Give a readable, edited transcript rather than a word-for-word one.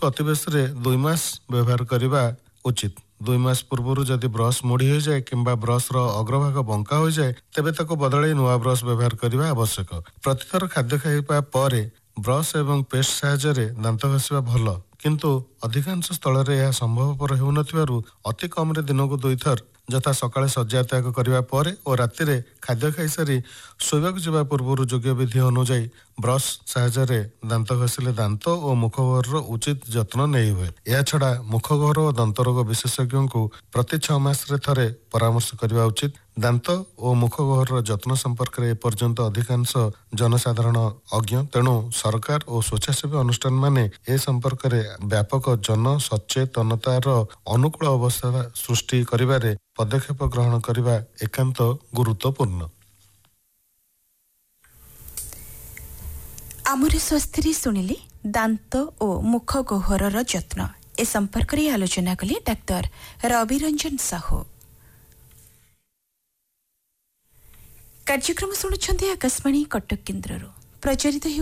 अति बेसी 2 मास व्यवहार करने उचित। 2 मास पूर्व जदि ब्रश मोड़ी हो जाए किंबा ब्रश अग्रभाग बंका हो जाए तेबे ताको बदल नुआ ब्रश व्यवहार करने आवश्यक। प्रतिथर खाद्य खाइबा पर ब्रश एवं पेस्ट साहाय्य दांत घषा भल, किंतु अधिकांश स्थल में यह संभवपर होउनथिबारु अति कम दिन को 2 थर यथा सकाळे शज्या त्याग करने पर और राति खाद्य खाई सारी शोवाक जावा पूर्व योग्य विधि अनुଯାयी ब्रश साहाय्य दांत घषिले दांत और मुखगहर उचित जत्न नहीं हुए। या छड़ा मुखगहर और दंतरोग विशेषज्ञ को प्रति 6 मास थरे परामर्श करने उचित। दांत और मुखगहर जत्न संपर्क में एपर्यंत अधिकांश जनसाधारण अज्ञ, तेणु सरकार और स्वेच्छासेवी अनुष्ठान माने ए संपर्क में व्यापक जन सचेतनतार अनुकूल अवस्था सृष्टि करिबारे पदक्षेप ग्रहण करने एकांत गुरुत्वपूर्ण। आमर स्वास्थ्य शुणिले दांत और मुख गहर जत्न ए संपर्क में आलोचना कले डाक्तर रवि रंजन साहू। कार्यक्रम शुणुछन्ते आकाशवाणी कटक केन्द्रରୁ प्रचारित